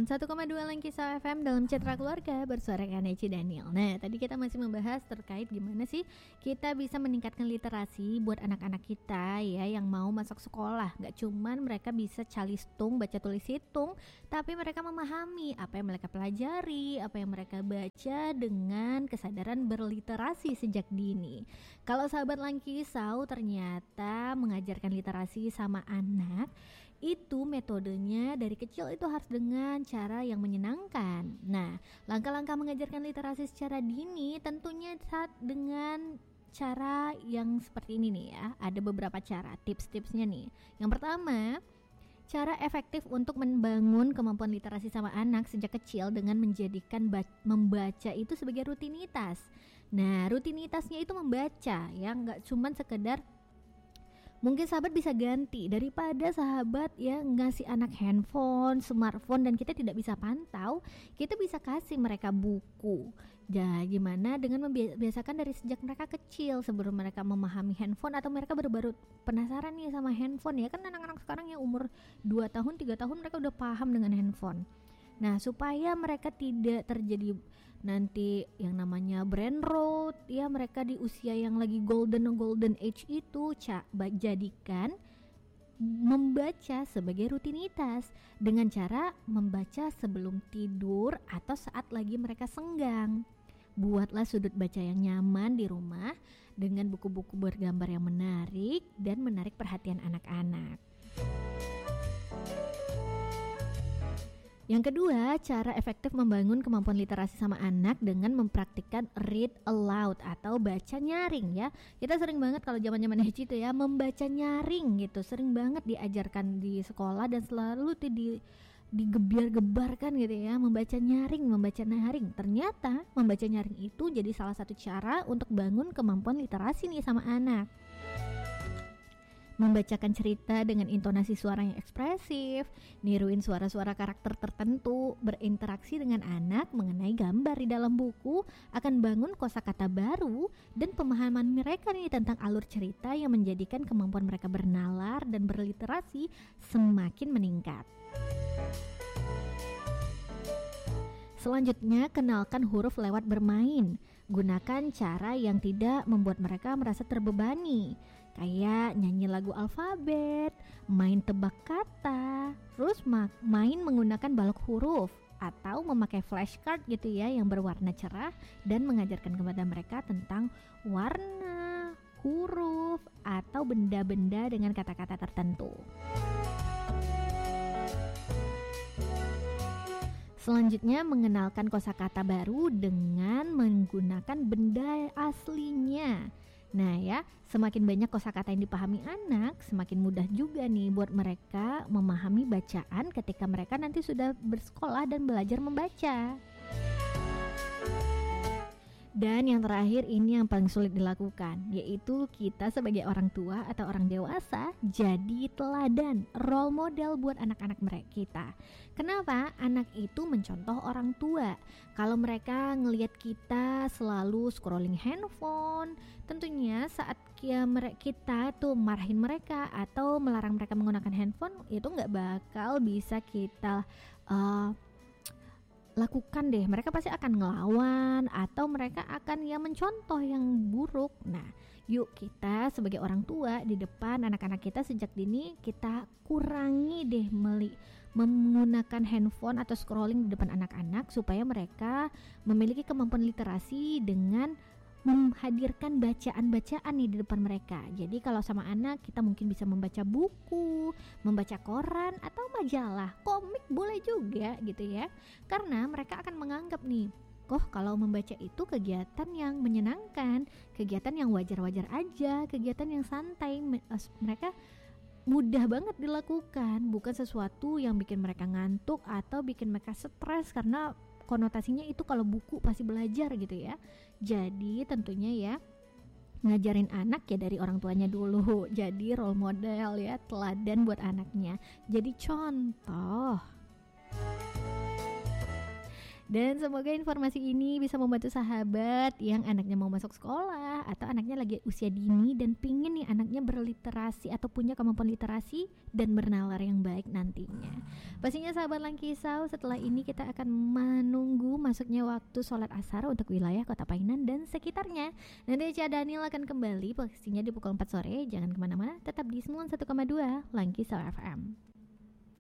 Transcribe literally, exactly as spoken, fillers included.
satu koma dua Langkisa F M dalam Citra Keluarga bersuara Kaneci Daniel. Nah, tadi kita masih membahas terkait gimana sih kita bisa meningkatkan literasi buat anak-anak kita ya yang mau masuk sekolah. Gak cuman mereka bisa calistung, baca tulis hitung, tapi mereka memahami apa yang mereka pelajari, apa yang mereka baca dengan kesadaran berliterasi sejak dini. Kalau sahabat Langkisau ternyata mengajarkan literasi sama anak itu metodenya dari kecil itu harus dengan cara yang menyenangkan. Nah, langkah-langkah mengajarkan literasi secara dini tentunya saat dengan cara yang seperti ini nih ya. Ada beberapa cara, tips-tipsnya nih. Yang pertama, cara efektif untuk membangun kemampuan literasi sama anak sejak kecil dengan menjadikan ba- membaca itu sebagai rutinitas. Nah, rutinitasnya itu membaca ya, nggak cuman sekedar. Mungkin sahabat bisa ganti daripada sahabat ya ngasih anak handphone, smartphone dan kita tidak bisa pantau, kita bisa kasih mereka buku. Ya, gimana dengan membiasakan dari sejak mereka kecil sebelum mereka memahami handphone atau mereka baru-baru penasaran nih sama handphone ya kan anak-anak sekarang yang umur dua tahun, tiga tahun mereka udah paham dengan handphone. Nah, supaya mereka tidak terjadi nanti yang namanya brain rot ya, mereka di usia yang lagi golden golden age itu ca- jadikan membaca sebagai rutinitas dengan cara membaca sebelum tidur atau saat lagi mereka senggang. Buatlah sudut baca yang nyaman di rumah dengan buku-buku bergambar yang menarik dan menarik perhatian anak-anak. Yang kedua, cara efektif membangun kemampuan literasi sama anak dengan mempraktikkan read aloud atau baca nyaring ya. Kita sering banget kalau zaman-zaman H itu ya membaca nyaring gitu, sering banget diajarkan di sekolah dan selalu tuh di digebar-gebarkan gitu ya, membaca nyaring, membaca nyaring. Ternyata membaca nyaring itu jadi salah satu cara untuk bangun kemampuan literasi nih sama anak. Membacakan cerita dengan intonasi suara yang ekspresif, niruin suara-suara karakter tertentu, berinteraksi dengan anak mengenai gambar di dalam buku akan bangun kosakata baru dan pemahaman mereka nih tentang alur cerita yang menjadikan kemampuan mereka bernalar dan berliterasi semakin meningkat. Selanjutnya, kenalkan huruf lewat bermain. Gunakan cara yang tidak membuat mereka merasa terbebani, kayak nyanyi lagu alfabet, main tebak kata, terus main menggunakan balok huruf, atau memakai flashcard gitu ya yang berwarna cerah dan mengajarkan kepada mereka tentang warna, huruf, atau benda-benda dengan kata-kata tertentu. Selanjutnya, mengenalkan kosakata baru dengan menggunakan benda aslinya. Nah ya, semakin banyak kosakata yang dipahami anak, semakin mudah juga nih buat mereka memahami bacaan ketika mereka nanti sudah bersekolah dan belajar membaca. Dan yang terakhir ini yang paling sulit dilakukan, yaitu kita sebagai orang tua atau orang dewasa jadi teladan, role model buat anak-anak mereka kita. Kenapa? Anak itu mencontoh orang tua. Kalau mereka ngelihat kita selalu scrolling handphone, tentunya saat kita tuh marahin mereka atau melarang mereka menggunakan handphone, itu nggak bakal bisa kita uh, lakukan deh. Mereka pasti akan ngelawan atau mereka akan ya mencontoh yang buruk. Nah, yuk kita sebagai orang tua di depan anak-anak kita sejak dini kita kurangi deh meli menggunakan handphone atau scrolling di depan anak-anak supaya mereka memiliki kemampuan literasi dengan menghadirkan bacaan-bacaan nih di depan mereka. Jadi kalau sama anak kita mungkin bisa membaca buku, membaca koran atau majalah, komik boleh juga gitu ya. Karena mereka akan menganggap nih, kok kalau membaca itu kegiatan yang menyenangkan, kegiatan yang wajar-wajar aja, kegiatan yang santai. Mereka mudah banget dilakukan, bukan sesuatu yang bikin mereka ngantuk atau bikin mereka stres karena konotasinya itu kalau buku pasti belajar gitu ya. Jadi tentunya ya ngajarin anak ya dari orang tuanya dulu. Jadi role model ya, teladan buat anaknya. Jadi contoh. Dan semoga informasi ini bisa membantu sahabat yang anaknya mau masuk sekolah atau anaknya lagi usia dini dan pingin nih anaknya berliterasi atau punya kemampuan literasi dan bernalar yang baik nantinya. Pastinya sahabat Langkisau, setelah ini kita akan menunggu masuknya waktu sholat asar untuk wilayah Kota Painan dan sekitarnya. Nanti Cia Daniel akan kembali pastinya di pukul empat sore. Jangan kemana-mana, tetap di sembilan puluh satu koma dua Langkisau F M.